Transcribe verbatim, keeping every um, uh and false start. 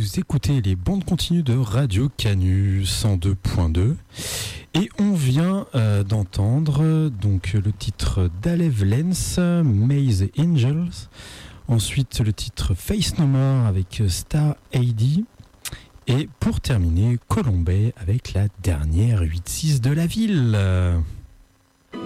vous écoutez les bandes continues de Radio Canu cent deux point deux et on vient euh, d'entendre donc le titre d'Alev Lenz, Maze Angels, ensuite le titre Face No More avec Star A D et pour terminer Colombay avec la dernière huit six de la ville.